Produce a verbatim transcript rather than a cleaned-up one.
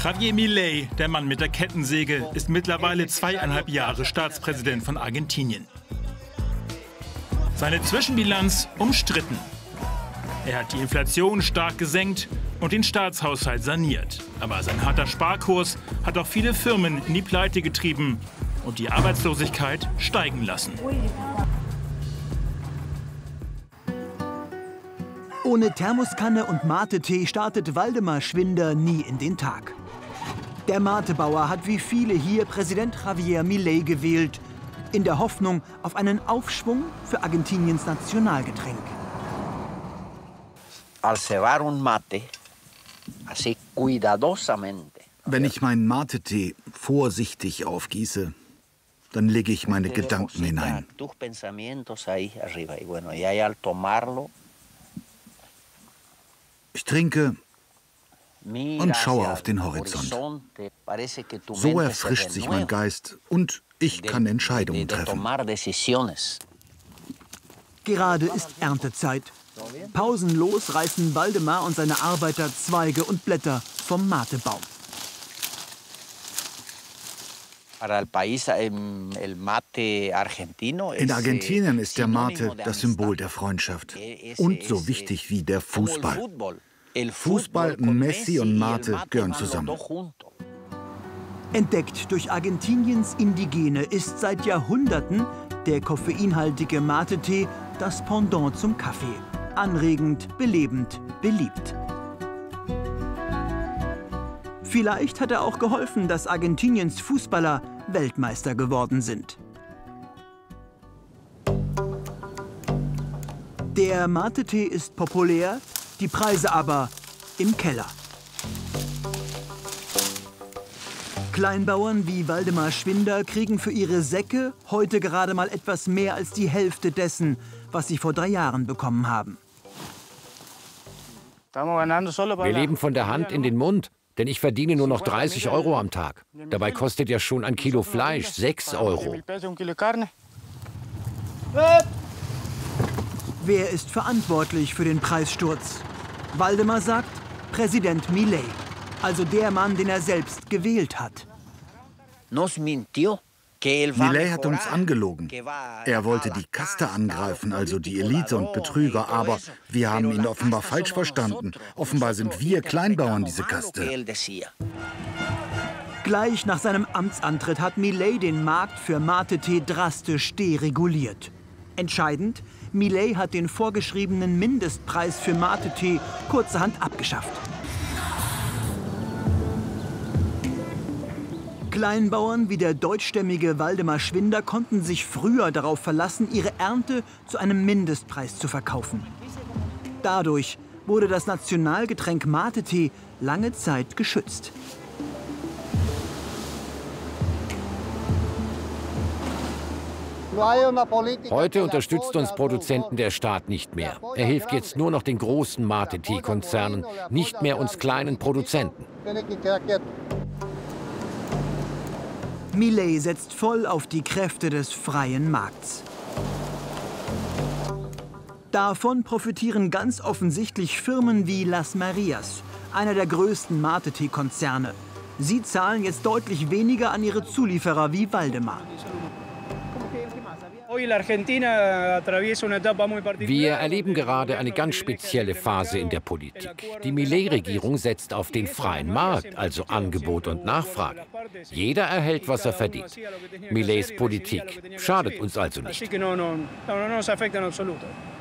Javier Milei, der Mann mit der Kettensäge, ist mittlerweile zweieinhalb Jahre Staatspräsident von Argentinien. Seine Zwischenbilanz umstritten. Er hat die Inflation stark gesenkt und den Staatshaushalt saniert. Aber sein harter Sparkurs hat auch viele Firmen in die Pleite getrieben und die Arbeitslosigkeit steigen lassen. Ohne Thermoskanne und Mate-Tee startet Waldemar Schwinder nie in den Tag. Der Matebauer hat wie viele hier Präsident Javier Milei gewählt, in der Hoffnung auf einen Aufschwung für Argentiniens Nationalgetränk. Wenn ich meinen Mate-Tee vorsichtig aufgieße, dann lege ich meine Gedanken hinein. Ich trinke und schaue auf den Horizont. So erfrischt sich mein Geist und ich kann Entscheidungen treffen. Gerade ist Erntezeit. Pausenlos reißen Waldemar und seine Arbeiter Zweige und Blätter vom Matebaum. In Argentinien ist der Mate das Symbol der Freundschaft und so wichtig wie der Fußball. Fußball, Messi und Mate gehören zusammen. Entdeckt durch Argentiniens Indigene ist seit Jahrhunderten der koffeinhaltige Mate-Tee das Pendant zum Kaffee. Anregend, belebend, beliebt. Vielleicht hat er auch geholfen, dass Argentiniens Fußballer Weltmeister geworden sind. Der Mate-Tee ist populär, die Preise aber im Keller. Kleinbauern wie Waldemar Schwinder kriegen für ihre Säcke heute gerade mal etwas mehr als die Hälfte dessen, was sie vor drei Jahren bekommen haben. Wir leben von der Hand in den Mund, denn ich verdiene nur noch dreißig Euro am Tag. Dabei kostet ja schon ein Kilo Fleisch sechs Euro. Wer ist verantwortlich für den Preissturz? Waldemar sagt, Präsident Milei, also der Mann, den er selbst gewählt hat. Milei hat uns angelogen. Er wollte die Kaste angreifen, also die Elite und Betrüger, aber wir haben ihn offenbar falsch verstanden. Offenbar sind wir Kleinbauern diese Kaste. Gleich nach seinem Amtsantritt hat Milei den Markt für Mate-Tee drastisch dereguliert. Entscheidend, Milei hat den vorgeschriebenen Mindestpreis für Mate-Tee kurzerhand abgeschafft. Kleinbauern wie der deutschstämmige Waldemar Schwinder konnten sich früher darauf verlassen, ihre Ernte zu einem Mindestpreis zu verkaufen. Dadurch wurde das Nationalgetränk Mate-Tee lange Zeit geschützt. Heute unterstützt uns Produzenten der Staat nicht mehr. Er hilft jetzt nur noch den großen Mate-Tee-Konzernen, nicht mehr uns kleinen Produzenten. Milei setzt voll auf die Kräfte des freien Markts. Davon profitieren ganz offensichtlich Firmen wie Las Marias, einer der größten Mate-Tee-Konzerne. Sie zahlen jetzt deutlich weniger an ihre Zulieferer wie Waldemar. Wir erleben gerade eine ganz spezielle Phase in der Politik. Die Milei-Regierung setzt auf den freien Markt, also Angebot und Nachfrage. Jeder erhält, was er verdient. Mileis Politik schadet uns also nicht.